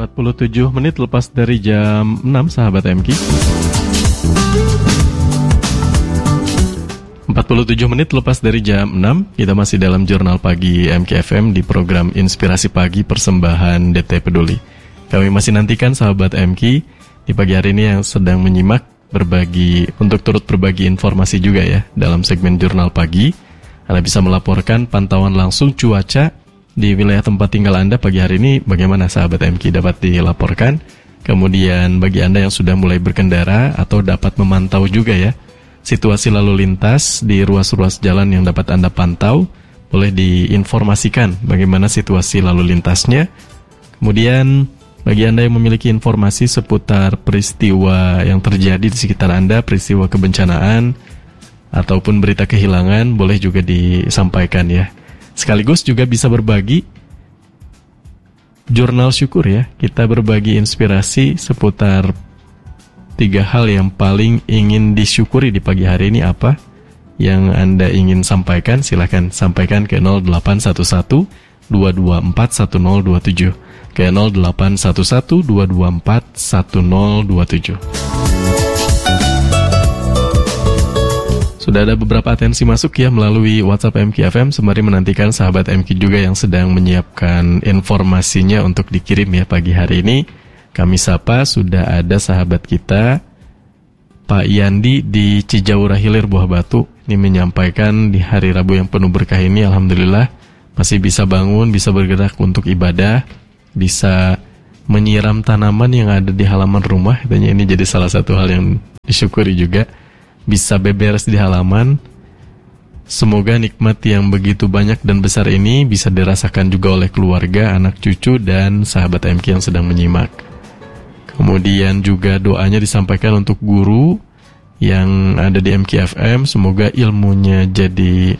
47 menit lepas dari jam 6, sahabat MK. 47 menit lepas dari jam 6, kita masih dalam Jurnal Pagi MKFM di program Inspirasi Pagi persembahan DT Peduli. Kami masih nantikan sahabat MK di pagi hari ini yang sedang menyimak berbagi, untuk turut berbagi informasi juga ya dalam segmen Jurnal Pagi. Anda bisa melaporkan pantauan langsung cuaca di wilayah tempat tinggal Anda pagi hari ini. Bagaimana sahabat MK, dapat dilaporkan. Kemudian bagi Anda yang sudah mulai berkendara atau dapat memantau juga ya situasi lalu lintas di ruas-ruas jalan yang dapat Anda pantau, boleh diinformasikan bagaimana situasi lalu lintasnya. Kemudian bagi Anda yang memiliki informasi seputar peristiwa yang terjadi di sekitar Anda, peristiwa kebencanaan ataupun berita kehilangan, boleh juga disampaikan ya. Sekaligus juga bisa berbagi jurnal syukur ya. Kita berbagi inspirasi seputar 3 hal yang paling ingin disyukuri di pagi hari ini. Apa yang Anda ingin sampaikan? Silakan sampaikan ke 0811 224 1027, ke 0811 224 1027. Sudah ada beberapa atensi masuk ya melalui WhatsApp MKFM. Sembari menantikan sahabat MK juga yang sedang menyiapkan informasinya untuk dikirim ya pagi hari ini. Kami sapa, sudah ada sahabat kita Pak Yandi di Cijaura Hilir, Buah Batu. Ini menyampaikan di hari Rabu yang penuh berkah ini, alhamdulillah masih bisa bangun, bisa bergerak untuk ibadah, bisa menyiram tanaman yang ada di halaman rumah. Katanya ini jadi salah satu hal yang disyukuri juga. Bisa beberes di halaman. Semoga nikmat yang begitu banyak dan besar ini bisa dirasakan juga oleh keluarga, anak cucu, dan sahabat MK yang sedang menyimak. Kemudian juga doanya disampaikan untuk guru yang ada di MKFM. Semoga ilmunya jadi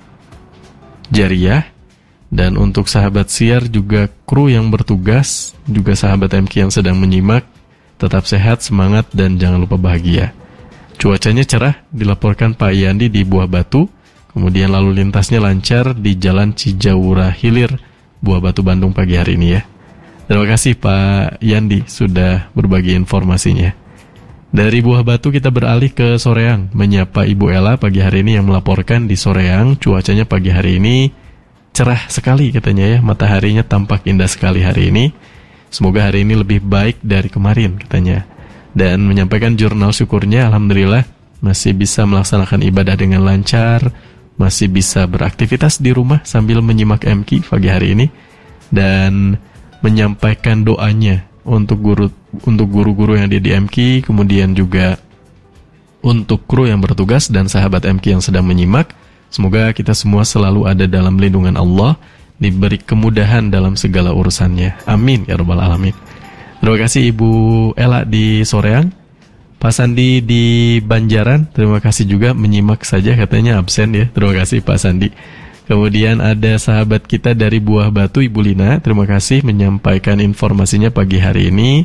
jariah. Dan untuk sahabat siar juga kru yang bertugas, juga sahabat MK yang sedang menyimak, tetap sehat, semangat, dan jangan lupa bahagia. Cuacanya cerah, dilaporkan Pak Yandi di Buah Batu. Kemudian lalu lintasnya lancar di Jalan Cijaura Hilir, Buah Batu, Bandung pagi hari ini ya. Terima kasih Pak Yandi sudah berbagi informasinya. Dari Buah Batu kita beralih ke Soreang, menyapa Ibu Ella pagi hari ini yang melaporkan di Soreang. Cuacanya pagi hari ini cerah sekali katanya ya, mataharinya tampak indah sekali hari ini. Semoga hari ini lebih baik dari kemarin katanya. Dan menyampaikan jurnal syukurnya, alhamdulillah masih bisa melaksanakan ibadah dengan lancar, masih bisa beraktivitas di rumah sambil menyimak MK pagi hari ini, dan menyampaikan doanya untuk guru-guru yang ada di MK, kemudian juga untuk kru yang bertugas dan sahabat MK yang sedang menyimak. Semoga kita semua selalu ada dalam lindungan Allah, diberi kemudahan dalam segala urusannya. Amin ya rabbal alamin. Terima kasih Ibu Ella di Soreang. Pak Sandi di Banjaran, terima kasih juga, menyimak saja katanya absen ya. Terima kasih Pak Sandi. Kemudian ada sahabat kita dari Buah Batu, Ibu Lina, terima kasih menyampaikan informasinya pagi hari ini.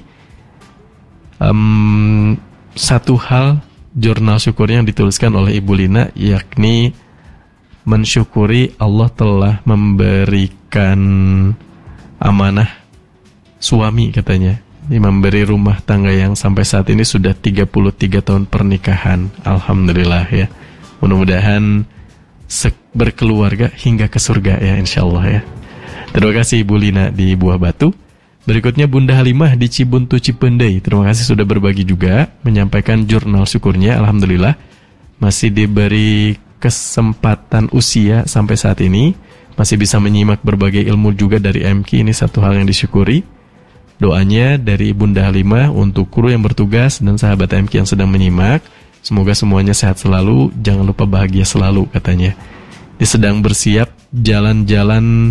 Satu hal jurnal syukurnya yang dituliskan oleh Ibu Lina, yakni mensyukuri Allah telah memberikan amanah suami katanya. Ini memberi rumah tangga yang sampai saat ini sudah 33 tahun pernikahan. Alhamdulillah ya. Mudah-mudahan berkeluarga hingga ke surga ya, insyaallah ya. Terima kasih Ibu Lina di Buah Batu. Berikutnya Bunda Halimah di Cibuntu Cipendei. Terima kasih sudah berbagi juga, menyampaikan jurnal syukurnya. Alhamdulillah masih diberi kesempatan usia sampai saat ini, masih bisa menyimak berbagai ilmu juga dari MK. Ini satu hal yang disyukuri. Doanya dari Bunda Halimah untuk kru yang bertugas dan sahabat MK yang sedang menyimak, semoga semuanya sehat selalu, jangan lupa bahagia selalu katanya. Dia sedang bersiap jalan-jalan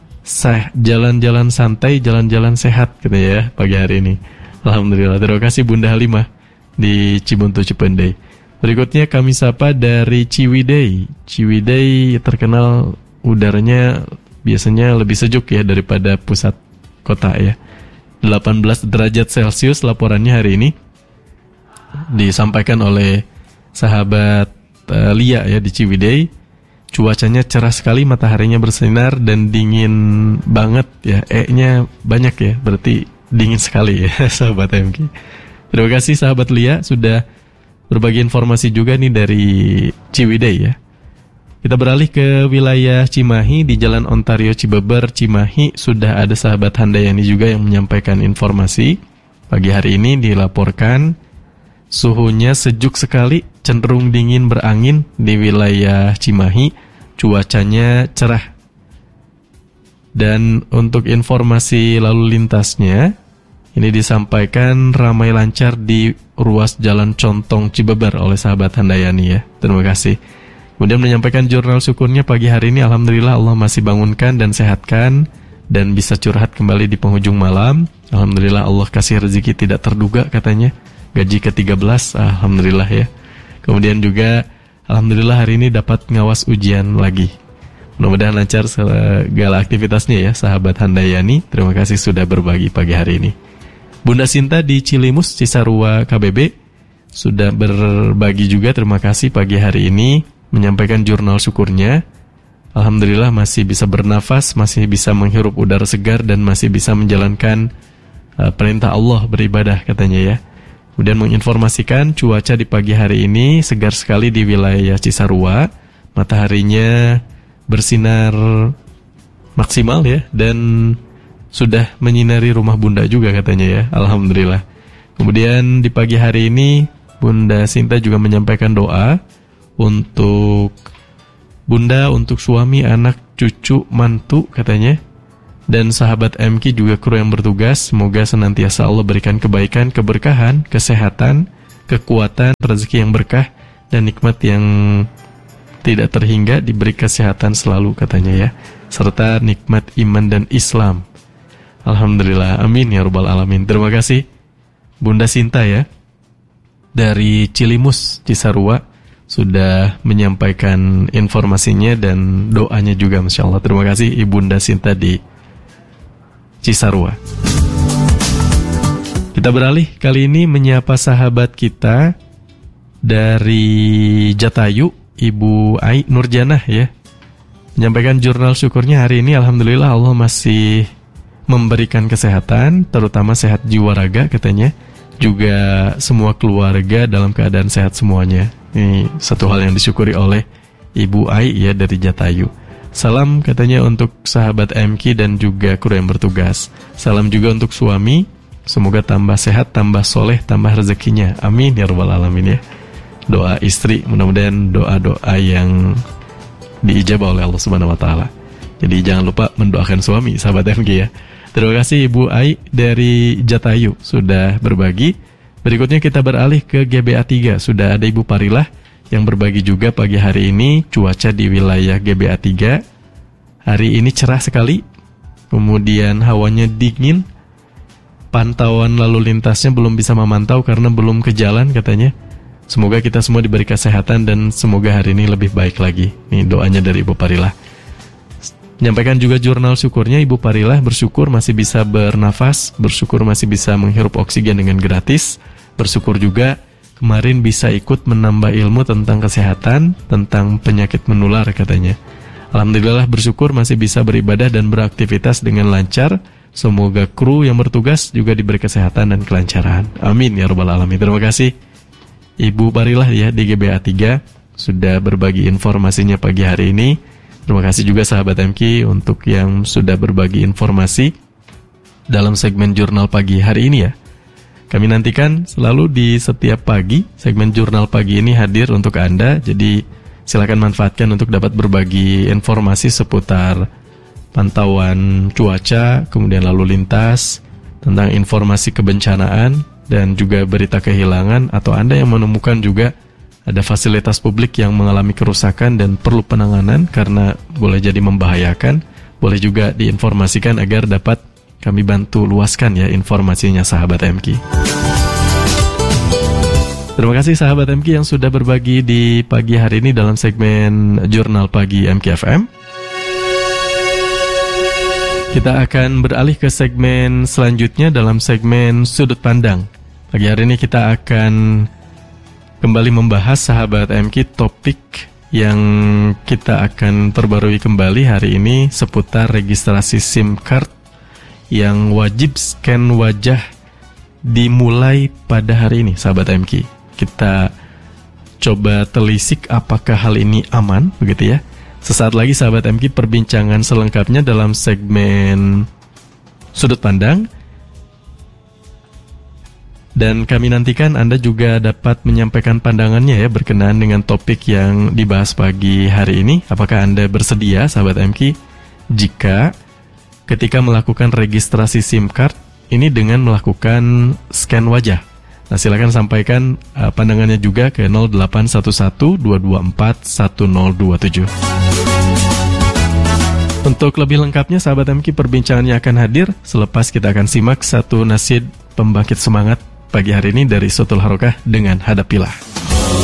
santai, jalan-jalan sehat katanya ya pagi hari ini. Alhamdulillah, terima kasih Bunda Halimah di Cibuntu Cipendei. Berikutnya kami sapa dari Ciwidey. Ciwidey terkenal udaranya biasanya lebih sejuk ya daripada pusat kota ya. 18 derajat Celcius laporannya hari ini. Disampaikan oleh sahabat Lia ya di Ciwidey. Cuacanya cerah sekali, mataharinya bersinar dan dingin banget ya. E-nya banyak ya, berarti dingin sekali ya sahabat MK. Terima kasih sahabat Lia sudah berbagi informasi juga nih dari Ciwidey ya. Kita beralih ke wilayah Cimahi di Jalan Ontario Cibeber, Cimahi. Sudah ada sahabat Handayani juga yang menyampaikan informasi. Pagi hari ini dilaporkan suhunya sejuk sekali, cenderung dingin berangin di wilayah Cimahi. Cuacanya cerah. Dan untuk informasi lalu lintasnya, ini disampaikan ramai lancar di ruas Jalan Contong Cibeber oleh sahabat Handayani ya. Terima kasih. Kemudian menyampaikan jurnal syukurnya pagi hari ini, alhamdulillah Allah masih bangunkan dan sehatkan dan bisa curhat kembali di penghujung malam. Alhamdulillah Allah kasih rezeki tidak terduga katanya. Gaji ke-13, alhamdulillah ya. Kemudian juga alhamdulillah hari ini dapat ngawas ujian lagi. Mudah-mudahan lancar segala aktivitasnya ya sahabat Handayani. Terima kasih sudah berbagi pagi hari ini. Bunda Sinta di Cilimus, Cisarua KBB sudah berbagi juga, terima kasih pagi hari ini menyampaikan jurnal syukurnya. Alhamdulillah masih bisa bernafas, masih bisa menghirup udara segar dan masih bisa menjalankan perintah Allah beribadah katanya ya. Kemudian menginformasikan cuaca di pagi hari ini segar sekali di wilayah Cisarua. Mataharinya bersinar maksimal ya dan sudah menyinari rumah Bunda juga katanya ya. Alhamdulillah. Kemudian di pagi hari ini Bunda Sinta juga menyampaikan doa untuk Bunda, untuk suami, anak, cucu, mantu katanya. Dan sahabat MK juga kru yang bertugas. Semoga senantiasa Allah berikan kebaikan, keberkahan, kesehatan, kekuatan, rezeki yang berkah dan nikmat yang tidak terhingga, diberi kesehatan selalu katanya ya. Serta nikmat iman dan Islam. Alhamdulillah, amin ya rabbal alamin. Terima kasih Bunda Sinta ya dari Cilimus, Cisarua sudah menyampaikan informasinya dan doanya juga, Masya Allah. Terima kasih Ibunda Sinta di Cisarua. Kita beralih kali ini menyapa sahabat kita dari Jatayu, Ibu Ai Nurjanah ya. Menyampaikan jurnal syukurnya hari ini, alhamdulillah Allah masih memberikan kesehatan, terutama sehat jiwa raga katanya. Juga semua keluarga dalam keadaan sehat semuanya. Ini satu hal yang disyukuri oleh Ibu Ai ya dari Jatayu. Salam katanya untuk sahabat MK dan juga kru yang bertugas. Salam juga untuk suami. Semoga tambah sehat, tambah soleh, tambah rezekinya. Amin ya rabbal alamin ya. Doa istri, mudah-mudahan doa-doa yang diijabah oleh Allah Subhanahu wa taala. Jadi jangan lupa mendoakan suami sahabat MK ya. Terima kasih Ibu Ai dari Jatayu sudah berbagi. Berikutnya kita beralih ke GBA 3. Sudah ada Ibu Parilah yang berbagi juga pagi hari ini. Cuaca di wilayah GBA 3 hari ini cerah sekali. Kemudian hawanya dingin. Pantauan lalu lintasnya belum bisa memantau karena belum ke jalan katanya. Semoga kita semua diberi kesehatan dan semoga hari ini lebih baik lagi. Ini doanya dari Ibu Parilah. Menyampaikan juga jurnal syukurnya, Ibu Parilah bersyukur masih bisa bernafas, bersyukur masih bisa menghirup oksigen dengan gratis, bersyukur juga kemarin bisa ikut menambah ilmu tentang kesehatan, tentang penyakit menular katanya. Alhamdulillah bersyukur masih bisa beribadah dan beraktivitas dengan lancar. Semoga kru yang bertugas juga diberi kesehatan dan kelancaran. Amin ya rabbal alamin. Terima kasih Ibu Parilah ya di GBA 3 sudah berbagi informasinya pagi hari ini. Terima kasih juga sahabat MK untuk yang sudah berbagi informasi dalam segmen jurnal pagi hari ini ya. Kami nantikan selalu di setiap pagi, segmen jurnal pagi ini hadir untuk Anda. Jadi silakan manfaatkan untuk dapat berbagi informasi seputar pantauan cuaca, kemudian lalu lintas, tentang informasi kebencanaan, dan juga berita kehilangan, atau Anda yang menemukan juga ada fasilitas publik yang mengalami kerusakan dan perlu penanganan karena boleh jadi membahayakan, boleh juga diinformasikan agar dapat kami bantu luaskan ya informasinya sahabat MK. Terima kasih sahabat MK yang sudah berbagi di pagi hari ini dalam segmen Jurnal Pagi MK FM. Kita akan beralih ke segmen selanjutnya dalam segmen Sudut Pandang. Pagi hari ini kita akan kembali membahas sahabat MK topik yang kita akan perbarui kembali hari ini seputar registrasi SIM card yang wajib scan wajah dimulai pada hari ini, sahabat MQ. Kita coba telisik apakah hal ini aman, begitu ya. Sesaat lagi sahabat MQ, perbincangan selengkapnya dalam segmen Sudut Pandang. Dan kami nantikan Anda juga dapat menyampaikan pandangannya ya berkenaan dengan topik yang dibahas pagi hari ini. Apakah Anda bersedia, sahabat MQ, jika ketika melakukan registrasi SIM card ini dengan melakukan scan wajah? Nah, silakan sampaikan pandangannya juga ke 0811-224-1027. Untuk lebih lengkapnya, sahabat MQ, perbincangannya akan hadir selepas kita akan simak satu nasyid pembangkit semangat pagi hari ini dari Sautul Harokah dengan Hadapilah.